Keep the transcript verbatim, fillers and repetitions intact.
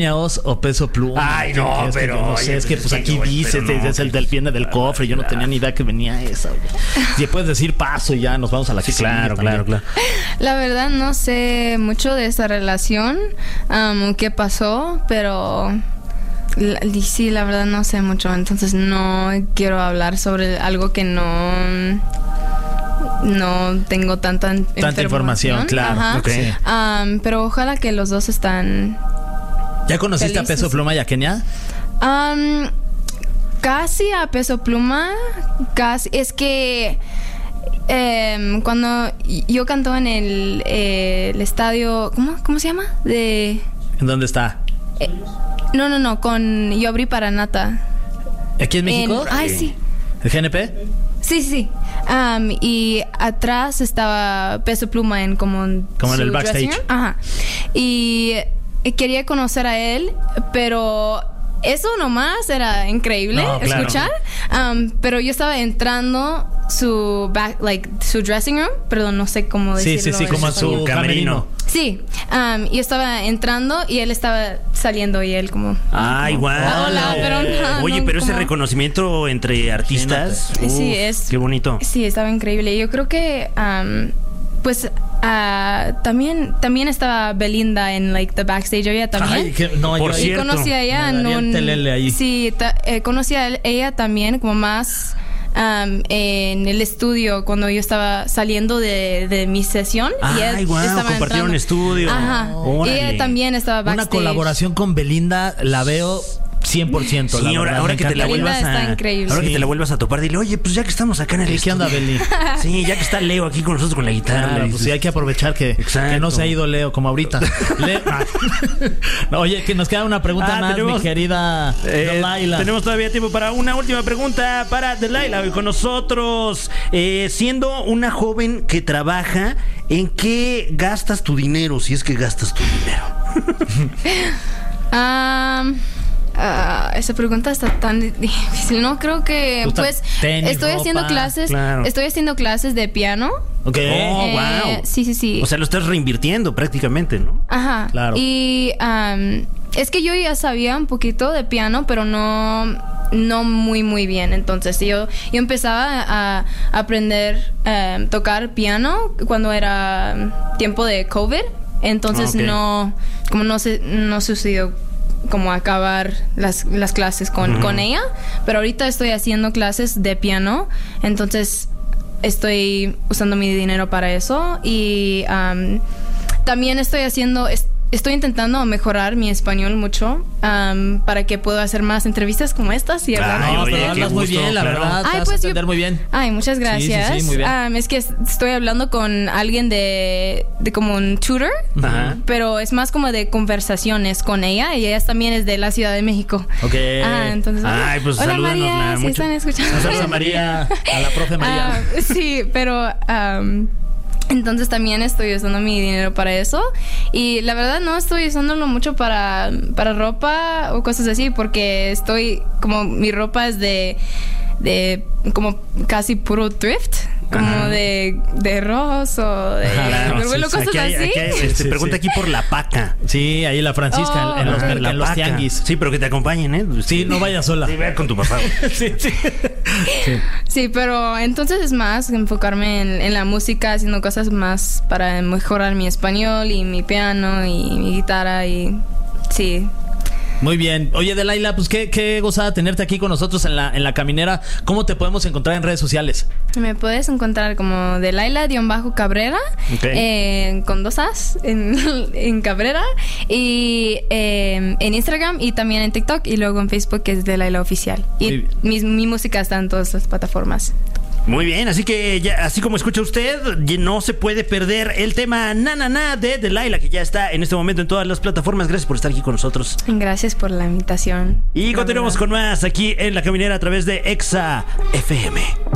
o Peso Pluma. Ay, no, es pero que yo no oye, sé, es que pues, pues es que aquí yo, dice, pero no, es el del viene del cofre. Yo no tenía ni idea que venía esa. Oye. Si puedes decir paso y ya nos vamos a la Sí, que sigue claro, también. claro, claro. La verdad no sé mucho de esa relación, um, qué pasó, pero la, sí, la verdad no sé mucho, entonces no quiero hablar sobre algo que no no tengo tanta, Tanta información, claro. Ajá. Okay. Um, pero ojalá que los dos están. ¿Ya conociste felices. a Peso Pluma y a Kenia? Um, casi a Peso Pluma, casi. Es que eh, cuando yo canto en el, eh, el estadio, ¿cómo, ¿cómo se llama? De ¿En dónde está? eh, no, no, no, con yo abrí para Nata. ¿Aquí en México? En- ay, sí. ¿El G N P? Sí, sí. Um, y atrás estaba Peso Pluma en como, Como en su el backstage. dressing room. Ajá. Y quería conocer a él, pero eso nomás era increíble No, claro. escuchar. Um, pero yo estaba entrando su back, like su dressing room, perdón, no sé cómo Sí, decirlo. sí, sí, en como a español. su Camerino. camerino. Sí, um, yo estaba entrando y él estaba saliendo y él como. Ay, como, guau. Hola, pero no, Oye, no, pero ese como- reconocimiento entre artistas. Sí, sí, uf, es- Qué bonito. Sí, estaba increíble. Yo creo que, um, pues, ah, también también estaba Belinda en like the backstage area también. Ay, que, no, Por yo y cierto. conocí a ella Me en daría el un telele ahí. sí, ta- eh, conocí a ella también como más um, en el estudio cuando yo estaba saliendo de, de mi sesión. y Ay, él guau, estaba compartieron entrando. estudio. Ajá. Órale. Y ella también estaba backstage. Una colaboración con Belinda la veo cien por ciento. Sí, la ahora, verdad, ahora me que te la encantaría. vuelvas Belinda a está increíble. ahora que Sí. te la vuelvas a topar, dile, oye, pues ya que estamos acá en el ¿Y qué onda, estudio. Beli? Sí, ya que está Leo aquí con nosotros con la guitarra. Claro, le pues dices, sí, hay que aprovechar que, Exacto. que no se ha ido Leo como ahorita. Le- ah. No, oye, que nos queda una pregunta Ah, más, tenemos- mi querida Eh, Delilah. tenemos todavía tiempo para una última pregunta para Delilah hoy con nosotros. Eh, siendo una joven que trabaja, ¿en qué gastas tu dinero? Si es que gastas tu dinero. Um, ah, esa pregunta está tan difícil. No creo que, Gusta pues, tenis, estoy ropa. haciendo clases, Claro. estoy haciendo clases de piano. Ok. Oh, Eh, wow. Sí, sí, sí. O sea, lo estás reinvirtiendo prácticamente, ¿no? Ajá. Claro. Y um, es que yo ya sabía un poquito de piano, pero no, no muy, muy bien. Entonces yo, yo empezaba a aprender a tocar piano cuando era tiempo de COVID. Entonces Ah, ok. no, como no se, no sucedió como acabar las, las clases con, Ujú. con ella. Pero ahorita estoy haciendo clases de piano. Entonces estoy usando mi dinero para eso. Y um, también estoy haciendo... est- Estoy intentando mejorar mi español mucho um, para que pueda hacer más entrevistas como estas y hablar. Ay, No, oye, pero qué hablas muy gusto, bien, la claro. verdad. Te Ay, vas pues a yo- entender muy bien. Ay, muchas Sí, sí, sí, gracias. muy bien. Um, es que es- estoy hablando con alguien de, de como un tutor, Ajá. pero es más como de conversaciones con ella y ella también es de la Ciudad de México. Ok. Ah, entonces. Ay, pues, hola salúdanosla María, si mucho. están escuchando. Saludos a María, a la profe María. Ah, sí, pero um, entonces también estoy usando mi dinero para eso. Y la verdad no estoy usándolo mucho para, para ropa o cosas así, porque estoy, como mi ropa es de, de como casi puro thrift, como Ajá. de, de Ross o de Claro, Goodwill o sí, sí, cosas Aquí hay- así. aquí hay- Sí, este, sí, pregunta sí. aquí por la paca. Sí, ahí la Francisca, Oh, en los, ok. mer- en los paca. tianguis. Sí, pero que te acompañen, ¿eh? Sí, no vayas sola. Sí, ve con tu papá. güey. Sí, sí. Sí. Sí, pero entonces es más enfocarme en, en la música, haciendo cosas más para mejorar mi español y mi piano y mi guitarra y sí. Muy bien. Oye, Delilah, pues qué, qué gozada tenerte aquí con nosotros en la, en la caminera. ¿Cómo te podemos encontrar en redes sociales? Me puedes encontrar como Delilah-Cabrera, Ok. eh, con dos As en, en Cabrera, y eh, en Instagram y también en TikTok, y luego en Facebook, que es Delilah Oficial. Muy Y bien. mi, mi música está en todas las plataformas. Muy bien, así que ya, así como escucha usted, ya no se puede perder el tema Na Na Na de Delilah, que ya está en este momento en todas las plataformas. Gracias por estar aquí con nosotros. Gracias por la invitación. Y La continuamos verdad. con más aquí en La Caminera a través de Exa F M.